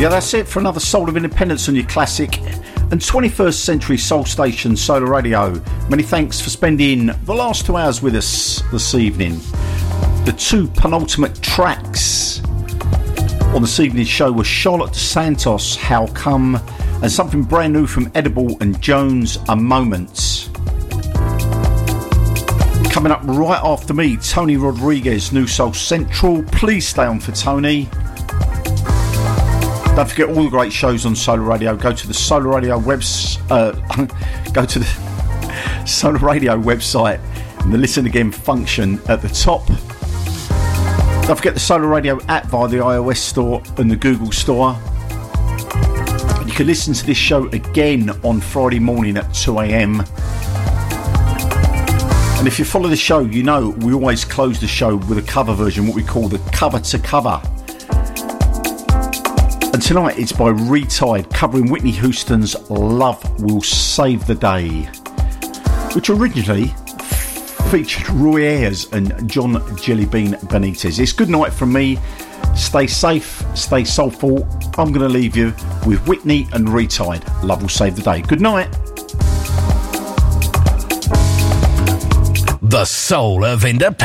Yeah, that's it for another Soul of Independence on your classic and 21st century soul station, Solar Radio. Many thanks for spending the last 2 hours with us this evening. The two penultimate tracks on this evening's show were Charlotte Santos, How Come, and something brand new from Edible and Jones, A Moment. Coming up right after me, Tony Rodriguez, New Soul Central. Please stay on for Tony. Don't forget all the great shows on Solar Radio. Go to the Solar Radio go to the Solar Radio website and the listen again function at the top. Don't forget the Solar Radio app via the iOS store and the Google store. You can listen to this show again on Friday morning at 2 a.m. And if you follow the show, you know we always close the show with a cover version, what we call the cover to cover. And tonight it's by Retied, covering Whitney Houston's Love Will Save the Day, which originally featured Roy Ayers and John Jellybean Benitez. It's good night from me. Stay safe, stay soulful. I'm going to leave you with Whitney and Retied, Love Will Save the Day. Good night. The Soul of Independence.